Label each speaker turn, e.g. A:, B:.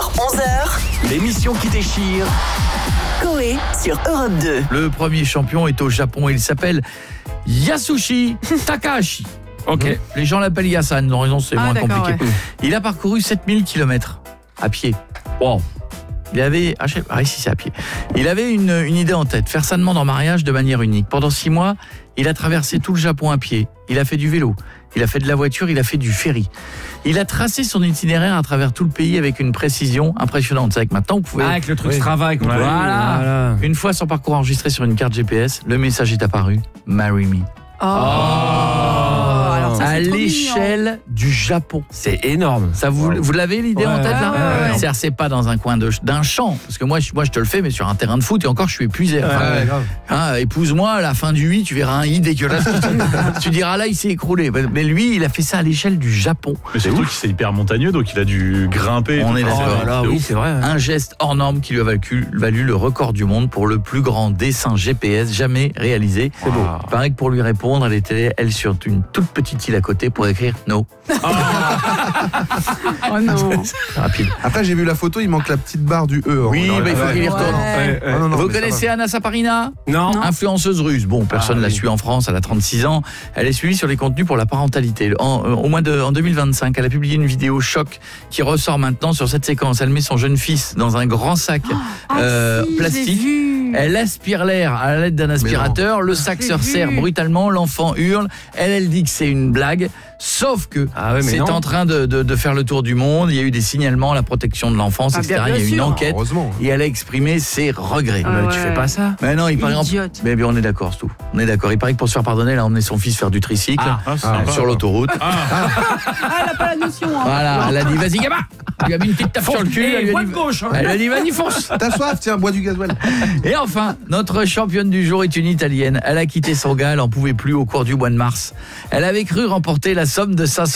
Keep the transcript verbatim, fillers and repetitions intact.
A: heures, onze heures.
B: L'émission qui déchire.
A: Coé sur Europe deux.
C: Le premier champion est au Japon et il s'appelle Yasushi Takahashi. Ok. Les gens l'appellent Yasan, dans raison c'est
D: ah,
C: moins compliqué.
D: Ouais.
C: Il a parcouru sept mille kilomètres à pied. Wow. Il avait, ah, je sais, ah ici c'est à pied. Il avait une, une idée en tête, faire sa demande en mariage de manière unique. Pendant six mois, il a traversé tout le Japon à pied. Il a fait du vélo, il a fait de la voiture, il a fait du ferry. Il a tracé son itinéraire à travers tout le pays avec une précision impressionnante. C'est vrai que maintenant, vous pouvez...
E: Ah, avec le truc
C: oui.
E: Strava.
C: Voilà. voilà. Une fois son parcours enregistré sur une carte G P S, le message est apparu. Marry me.
D: Oh, oh. Alors ça,
C: à l'échelle du Japon.
E: C'est énorme.
C: Ça vous,
E: wow.
C: vous l'avez l'idée ouais, en tête là
D: ouais, ouais, ouais.
C: C'est-à-dire, c'est pas dans un coin de, d'un champ, parce que moi je, moi je te le fais, mais sur un terrain de foot et encore je suis épuisé. Enfin,
E: ouais, ouais, grave.
C: Hein, épouse-moi, à la fin du huit, tu verras un i dégueulasse. Tu diras là, il s'est écroulé. Mais lui, il a fait ça à l'échelle du Japon.
F: Mais c'est surtout que c'est hyper montagneux, donc il a dû grimper.
C: On est d'accord.
E: Oh, là, oui, c'est vrai.
C: Un geste hors norme qui lui a valu, valu le record du monde pour le plus grand dessin G P S jamais réalisé.
F: C'est beau.
C: Il paraît que pour lui répondre, elle était elle sur une toute petite île à côté pour écrire no.
D: Oh non.
C: Rapide.
G: Après j'ai vu la photo, il manque la petite barre du E.
C: Oui, mais il faut qu'il y retourne.
D: Ouais.
G: Ah, non, non,
C: Vous connaissez Anna Saparina ?
E: Non.
C: Influenceuse russe. Bon, personne ne ah, l'a oui. suit en France, elle a trente-six ans. Elle est suivie sur les contenus pour la parentalité. En, au mois de, en deux mille vingt-cinq, elle a publié une vidéo choc qui ressort maintenant sur cette séquence. Elle met son jeune fils dans un grand sac
D: ah,
C: euh,
D: si,
C: plastique. Elle aspire l'air à l'aide d'un aspirateur. Le sac se resserre brutalement. L'enfant hurle. Elle, elle dit que c'est une blague. Sauf que ah ouais, c'est non. en train de, de, de faire le tour du monde. Il y a eu des signalements, la protection de l'enfance, ah, et cetera. Bien, bien il y a eu une enquête et elle a exprimé ses regrets.
D: Ah, ouais.
E: Tu fais pas ça.
C: Mais non, il paraît.
D: Idiote.
C: Mais bien, on est d'accord, c'est tout. On est d'accord. Il paraît que pour se faire pardonner, elle a emmené son fils faire du tricycle
F: ah, ah,
C: euh, sur l'autoroute.
D: Ah, elle n'a pas la notion. Hein.
C: Voilà, elle a dit vas-y gamin. Elle lui a mis une petite tape sur le cul. Elle lui a dit,
E: gauche, hein.
C: elle a dit vas-y fonce.
G: T'as soif, tiens, bois du gasoil.
C: Et enfin, notre championne du jour est une Italienne. Elle a quitté son gars, elle en pouvait plus au cours du mois de mars. Elle avait cru remporter la somme de cinq cents